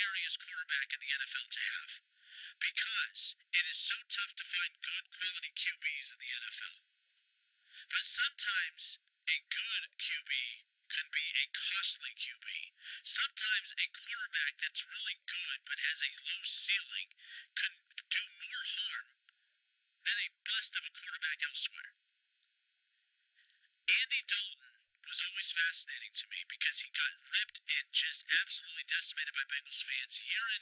scariest quarterback in the NFL to have because it is so tough to find good quality QBs in the NFL. But sometimes a good QB can be a costly QB. Sometimes a quarterback that's really good but has a low ceiling can do more harm than a bust of a quarterback elsewhere. Andy Dalton was always fascinating to me because he got ripped and just absolutely decimated by Bengals fans year in